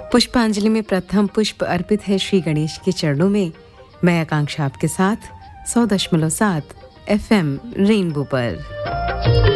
पुष्पांजलि में प्रथम पुष्प अर्पित है श्री गणेश के चरणों में। मैं आकांक्षा आपके साथ 100.7 FM रेनबो पर।